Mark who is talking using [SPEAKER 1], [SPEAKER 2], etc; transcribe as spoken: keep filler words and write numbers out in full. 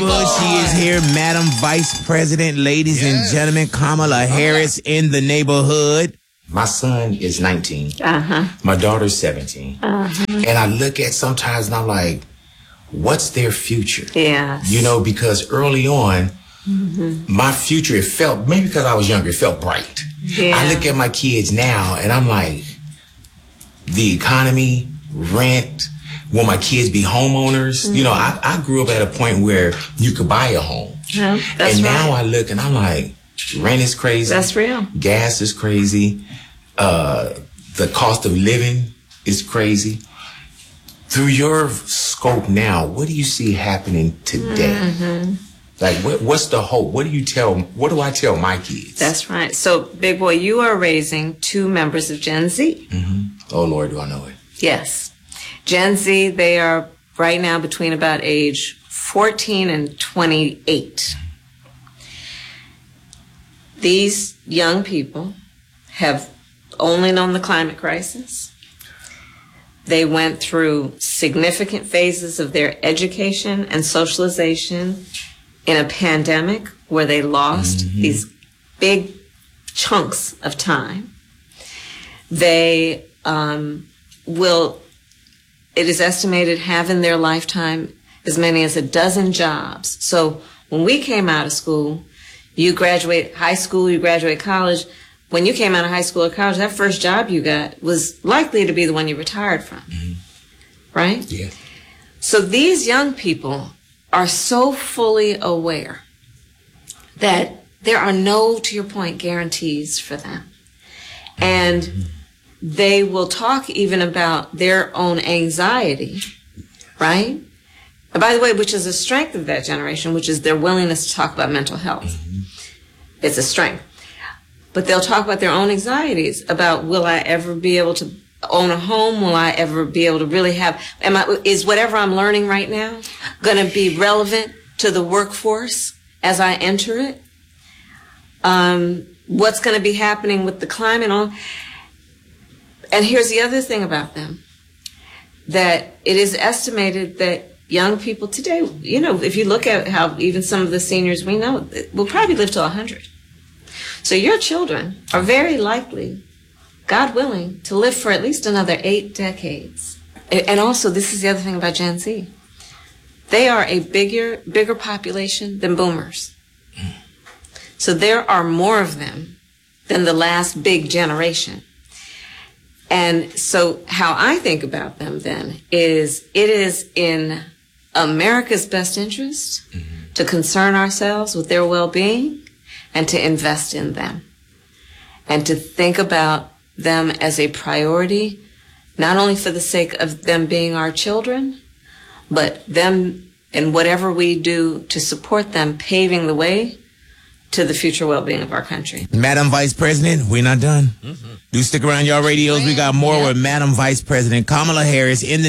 [SPEAKER 1] She is here, Madam Vice President, ladies yes. and gentlemen, Kamala Harris in the neighborhood.
[SPEAKER 2] My son is nineteen.
[SPEAKER 3] Uh-huh.
[SPEAKER 2] My daughter's seventeen.
[SPEAKER 3] Uh-huh.
[SPEAKER 2] And I look at sometimes and I'm like, what's their future?
[SPEAKER 3] Yeah.
[SPEAKER 2] You know, because early on, mm-hmm. my future, it felt, maybe because I was younger, it felt bright.
[SPEAKER 3] Yeah.
[SPEAKER 2] I look at my kids now and I'm like, the economy, rent, will my kids be homeowners? Mm-hmm. You know, I, I grew up at a point where you could buy a home.
[SPEAKER 3] Yeah, that's
[SPEAKER 2] and
[SPEAKER 3] right.
[SPEAKER 2] now I look and I'm like, rent is crazy.
[SPEAKER 3] That's real.
[SPEAKER 2] Gas is crazy. Uh, the cost of living is crazy. Through your scope now, what do you see happening today?
[SPEAKER 3] Mm-hmm.
[SPEAKER 2] Like, what, what's the hope? What do you tell, what do I tell my kids?
[SPEAKER 3] That's right. So, Big Boy, you are raising two members of Gen Z.
[SPEAKER 2] Mm-hmm. Oh, Lord, do I know it.
[SPEAKER 3] Yes. Gen Z, they are right now between about age fourteen and twenty-eight. These young people have only known the climate crisis. They went through significant phases of their education and socialization in a pandemic where they lost mm-hmm. these big chunks of time. They um, will, it is estimated, have in their lifetime as many as a dozen jobs. So when we came out of school, you graduate high school, you graduate college. When you came out of high school or college, that first job you got was likely to be the one you retired from, mm-hmm. right?
[SPEAKER 2] Yeah.
[SPEAKER 3] So these young people are so fully aware that there are no, to your point, guarantees for them. And mm-hmm. they will talk even about their own anxiety, right? And by the way, which is a strength of that generation, which is their willingness to talk about mental health. Mm-hmm. It's a strength. But they'll talk about their own anxieties about, will I ever be able to own a home? Will I ever be able to really have, am I, is whatever I'm learning right now going to be relevant to the workforce as I enter it? Um, what's going to be happening with the climate on? And here's the other thing about them, that it is estimated that young people today, you know, if you look at how even some of the seniors we know, will probably live to one hundred. So your children are very likely, God willing, to live for at least another eight decades. And also, this is the other thing about Gen Z. They are a bigger, bigger population than boomers. So there are more of them than the last big generation. And so how I think about them then is it is in America's best interest mm-hmm. to concern ourselves with their well-being and to invest in them and to think about them as a priority, not only for the sake of them being our children, but them and whatever we do to support them paving the way to the future well-being of our country.
[SPEAKER 1] Madam Vice President, we're not done. Mm-hmm. Do stick around, y'all radios. We got more yeah. with Madam Vice President Kamala Harris in the